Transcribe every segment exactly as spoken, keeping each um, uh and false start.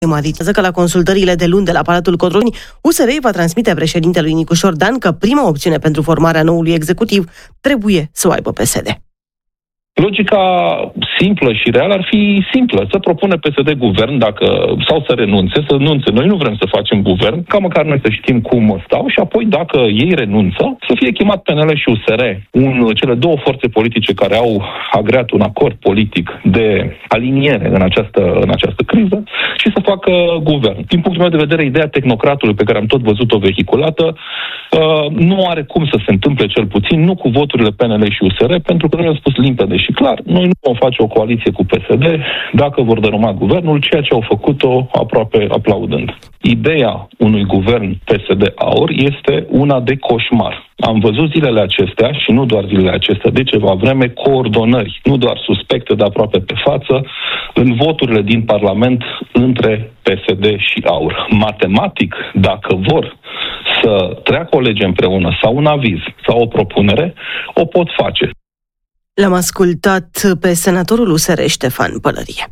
Maritează că la consultările de luni de la Palatul Cotroceni, U S R va transmite președintelui Nicușor Dan că prima opțiune pentru formarea noului executiv trebuie să o aibă P S D. Logica simplă și reală ar fi simplă. Să propune P S D guvern dacă, sau să renunțe, să renunțe. Noi nu vrem să facem guvern, ca măcar noi să știm cum stau și apoi dacă ei renunță, să fie chemat P N L și U S R, un, cele două forțe politice care au agreat un acord politic de aliniere în această, în această criză și să facă guvern. Din punctul meu de vedere, ideea tehnocratului pe care am tot văzut-o vehiculată uh, nu are cum să se întâmple, cel puțin, nu cu voturile P N L și U S R, pentru că noi am spus limpede și clar, noi nu vom face o coaliție cu P S D dacă vor dărâma guvernul, ceea ce au făcut-o aproape aplaudând. Ideea unui guvern P S D-AUR este una de coșmar. Am văzut zilele acestea, și nu doar zilele acestea, de ceva vreme, coordonări, nu doar suspecte, dar aproape pe față, în voturile din Parlament între P S D și AUR. Matematic, dacă vor să treacă o lege împreună sau un aviz sau o propunere, o pot face. L-am ascultat pe senatorul U S R Ștefan Pălărie.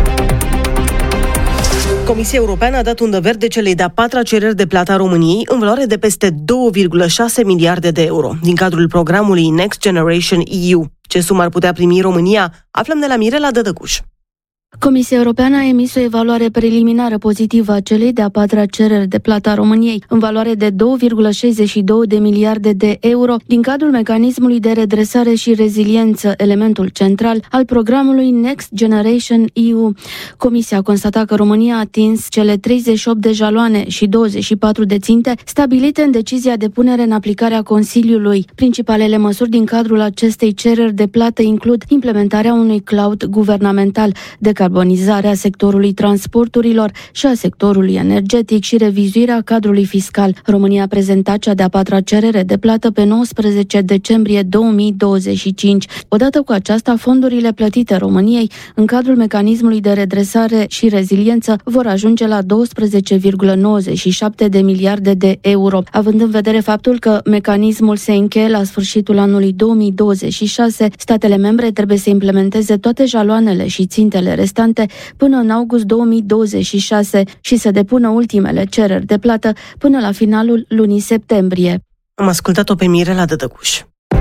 Comisia Europeană a dat undă verde celei de-a patra cereri de plată a României în valoare de peste două virgulă șase miliarde de euro din cadrul programului Next Generation E U. Ce sumă ar putea primi România? Aflăm de la Mirela Dădăcuș. Comisia Europeană a emis o evaluare preliminară pozitivă a celei de-a patra cereri de plată a României, în valoare de două virgulă șaizeci și doi de miliarde de euro, din cadrul mecanismului de redresare și reziliență, elementul central al programului Next Generation E U. Comisia a constatat că România a atins cele treizeci și opt de jaloane și douăzeci și patru de ținte stabilite în decizia de punere în aplicare a Consiliului. Principalele măsuri din cadrul acestei cereri de plată includ implementarea unui cloud guvernamental, de decarbonizarea sectorului transporturilor și a sectorului energetic și revizuirea cadrului fiscal. România a prezentat cea de-a patra cerere de plată pe nouăsprezece decembrie două mii douăzeci și cinci. Odată cu aceasta, fondurile plătite României în cadrul mecanismului de redresare și reziliență vor ajunge la douăsprezece virgulă nouăzeci și șapte de miliarde de euro. Având în vedere faptul că mecanismul se încheie la sfârșitul anului două mii douăzeci și șase, statele membre trebuie să implementeze toate jaloanele și țintele restante până în august două mii douăzeci și șase și să depună ultimele cereri de plată până la finalul lunii septembrie. Am ascultat-o pe Mirela Dădăcuș.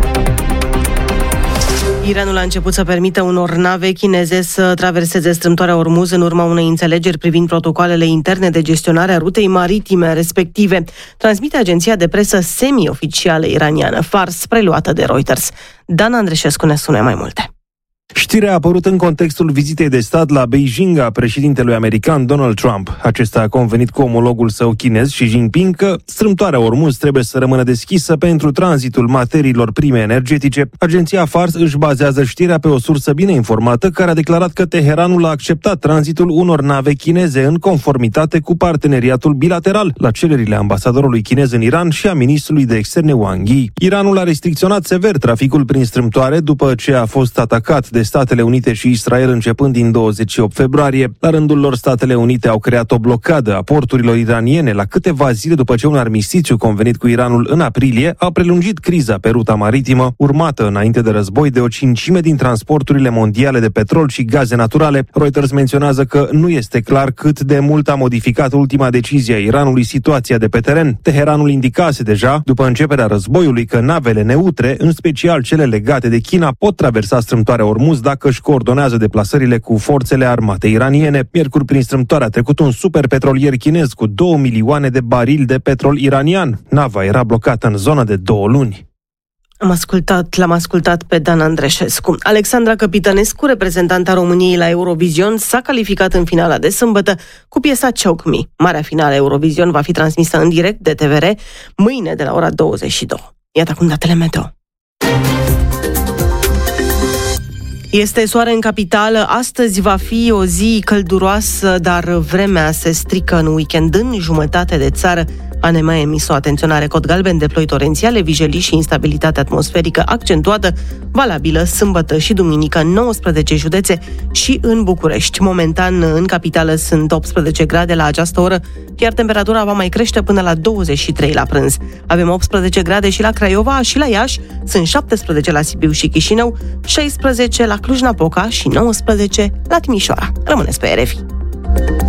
Iranul a început să permită unor nave chineze să traverseze strâmtoarea Ormuz în urma unei înțelegeri privind protocoalele interne de gestionare a rutei maritime respective, transmite agenția de presă semi-oficială iraniană Fars, preluată de Reuters. Dan Andreșescu ne spune mai multe. Știrea a apărut în contextul vizitei de stat la Beijing a președintelui american Donald Trump. Acesta a convenit cu omologul său chinez Xi Jinping că strâmtoarea Ormuz trebuie să rămână deschisă pentru tranzitul materiilor prime energetice. Agenția Fars își bazează știrea pe o sursă bine informată care a declarat că Teheranul a acceptat tranzitul unor nave chineze în conformitate cu parteneriatul bilateral la cererile ambasadorului chinez în Iran și a ministrului de externe Wang Yi. Iranul a restricționat sever traficul prin strâmtoare după ce a fost atacat de Statele Unite și Israel începând din douăzeci și opt februarie. La rândul lor, Statele Unite au creat o blocadă a porturilor iraniene la câteva zile după ce un armistițiu convenit cu Iranul în aprilie a prelungit criza pe ruta maritimă, urmată înainte de război de o cincime din transporturile mondiale de petrol și gaze naturale. Reuters menționează că nu este clar cât de mult a modificat ultima decizie a Iranului situația de pe teren. Teheranul indicase deja, după începerea războiului, că navele neutre, în special cele legate de China, pot traversa strâmtoarea Ormuz dacă își coordonează deplasările cu forțele armate iraniene. Miercuri, prin strâmtoare a trecut un superpetrolier chinez cu două milioane de barili de petrol iranian. Nava era blocată în zonă de două luni. Am ascultat, l-am ascultat pe Dan Andreșescu. Alexandra Căpitănescu, reprezentanta României la Eurovision, s-a calificat în finala de sâmbătă cu piesa Choke Me. Marea finală Eurovision va fi transmisă în direct de T V R mâine de la ora douăzeci și două. Iată acum datele meteo. Este soare în capitală, astăzi va fi o zi călduroasă, dar vremea se strică în weekend. În jumătate de țară, A N M a emis o atenționare cod galben de ploi torențiale, vijelii și instabilitate atmosferică accentuată, valabilă sâmbătă și duminică în nouăsprezece județe și în București. Momentan, în capitală sunt optsprezece grade la această oră, iar temperatura va mai crește până la douăzeci și trei la prânz. Avem optsprezece grade și la Craiova și la Iași, sunt șaptesprezece la Sibiu și Chișinău, șaisprezece la Cluj-Napoca și nouăsprezece la Timișoara. Rămâneți pe R F I.